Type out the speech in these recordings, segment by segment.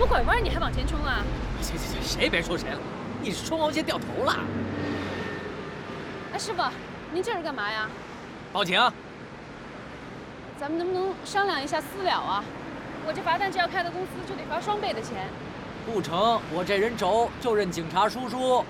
不拐弯你还往前冲啊？ 行，谁别说谁了，你是双黄线掉头了。 哎，师傅，您这是干嘛呀？ 报警。 咱们能不能商量一下私了啊？我这罚单只要开到公司，就得罚双倍的钱。 不成，我这人轴就认警察叔叔。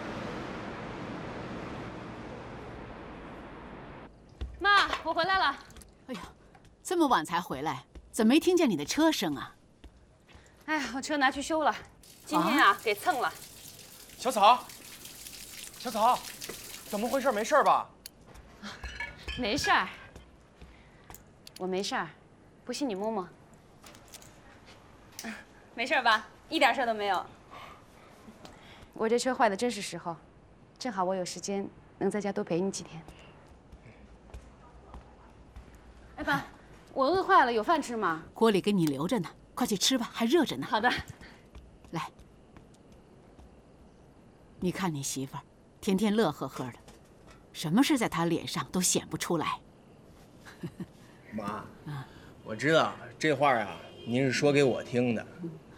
妈，我回来了。 哎呀，这么晚才回来，怎么没听见你的车声啊？ 哎呀，我车拿去修了，今天啊给蹭了。 小草，小草，怎么回事？没事吧？ 没事儿，我没事儿，不信你摸摸。没事吧？一点事儿都没有。我这车坏的真是时候，正好我有时间，能在家多陪你几天。哎爸，我饿坏了，有饭吃吗？ 锅里给你留着呢，快去吃吧，还热着呢。 好的。 来，你看你媳妇儿，天天乐呵呵的，什么事在她脸上都显不出来。 妈，我知道这话啊，您是说给我听的。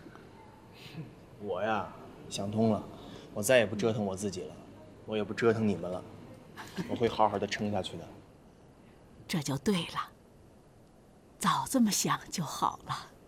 我呀，想通了，我再也不折腾我自己了，我也不折腾你们了，我会好好的撑下去的。 这就对了，早这么想就好了。